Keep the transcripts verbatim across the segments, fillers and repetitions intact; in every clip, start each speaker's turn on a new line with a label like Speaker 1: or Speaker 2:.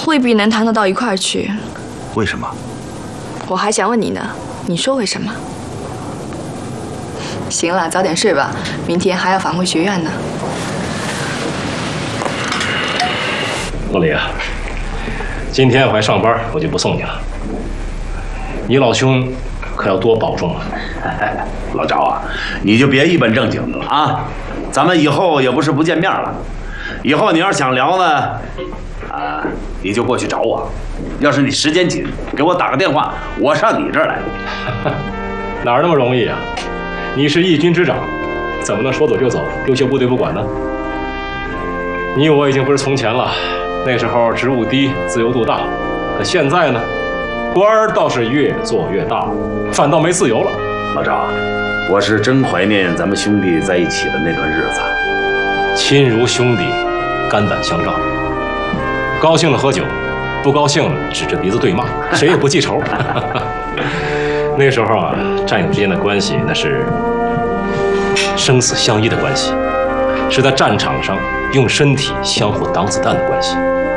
Speaker 1: 未必能谈得到一块儿去。
Speaker 2: 为什么？
Speaker 1: 我还想问你呢，你说为什么？行了，早点睡吧，明天还要返回学院呢。
Speaker 3: 老李啊，今天我还上班，我就不送你了。你老兄可要多保重啊！
Speaker 2: 老赵啊，你就别一本正经的了啊！咱们以后也不是不见面了，以后你要是想聊呢，啊，你就过去找我。要是你时间紧，给我打个电话，我上你这儿来。
Speaker 3: 哪儿那么容易啊？你是义军之长，怎么能说走就走，优秀部队不管呢？你我已经不是从前了，那时候职务低，自由度大，可现在呢，官儿倒是越做越大，反倒没自由了。
Speaker 2: 老赵，我是真怀念咱们兄弟在一起的那段日子。
Speaker 3: 亲如兄弟，肝胆相照。高兴了喝酒，不高兴了指着鼻子对骂，谁也不记仇。那时候啊，战友之间的关系那是生死相依的关系，是在战场上用身体相互挡子弹的关系。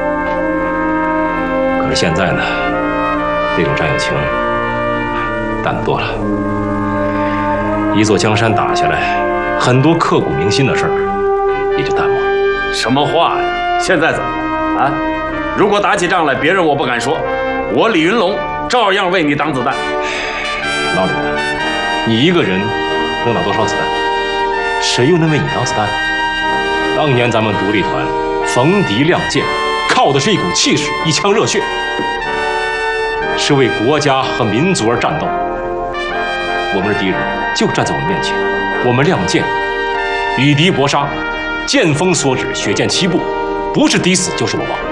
Speaker 3: 可是现在呢，那种战友情淡得多了。一座江山打下来，很多刻骨铭心的事儿也就淡忘了。
Speaker 2: 什么话呀？现在怎么了啊？如果打起仗来，别人我不敢说，我李云龙照样为你挡子弹。
Speaker 3: 老李，你一个人能挡多少子弹？谁又能为你挡子弹？当年咱们独立团逢敌亮剑，靠的是一股气势，一腔热血，是为国家和民族而战斗。我们的敌人就站在我们面前，我们亮剑，与敌搏杀，剑锋所指，血溅七步，不是抵死就是我亡。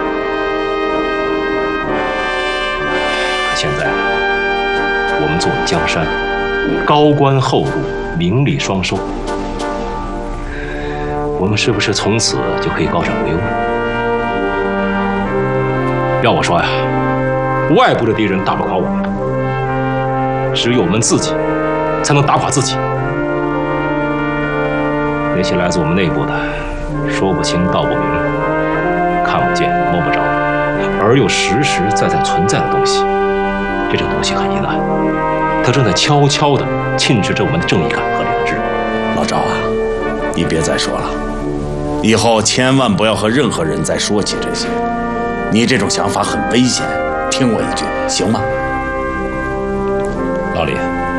Speaker 3: 可现在，我们坐江山，高官厚禄，名利双收，我们是不是从此就可以高枕无忧呢？要我说呀，外部的敌人打不垮我们，只有我们自己才能打垮自己。那些来自我们内部的说不清道不明、看不见摸不着，而又实实在在存在的东西，这种东西很阴暗，它正在悄悄地侵蚀着我们的正义感和良知。
Speaker 2: 老赵啊，你别再说了，以后千万不要和任何人再说起这些，你这种想法很危险，听我一句，行吗？
Speaker 3: 老李，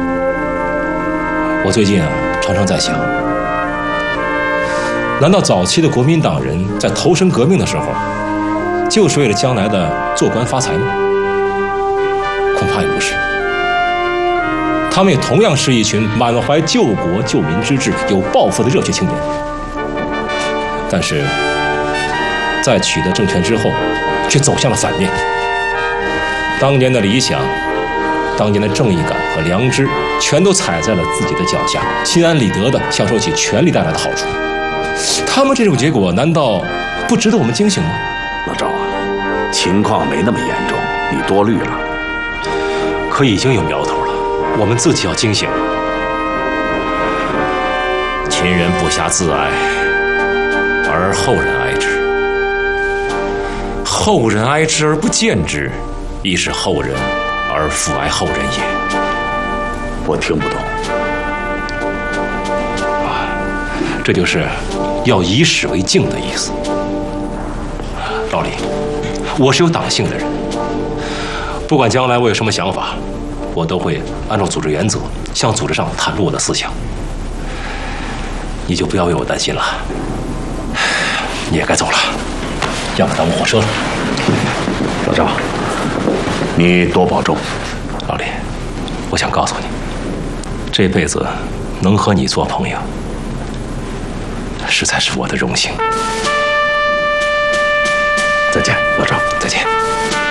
Speaker 3: 我最近啊常常在想，难道早期的国民党人在投身革命的时候，就是为了将来的做官发财吗？恐怕也不是，他们也同样是一群满怀救国救民之志、有抱负的热血青年。但是，在取得政权之后，却走向了反面。当年的理想，当年的正义感和良知，全都踩在了自己的脚下，心安理得地享受起权力带来的好处。他们这种结果，难道不值得我们警醒吗？
Speaker 2: 老赵啊，情况没那么严重，你多虑了。
Speaker 3: 可已经有苗头了，我们自己要警醒。秦人不暇自哀，而后人哀之；后人哀之而不见之，亦是后人而复哀后人也。
Speaker 2: 我听不懂。
Speaker 3: 啊，这就是要以史为镜的意思。老李，我是有党性的人，不管将来我有什么想法，我都会按照组织原则向组织上袒露我的思想。你就不要为我担心了，你也该走了，要不耽误火车了。
Speaker 2: 老赵，你多保重。
Speaker 3: 老李，我想告诉你，这辈子能和你做朋友，实在是我的荣幸。
Speaker 2: 再见，老赵。
Speaker 3: 再见。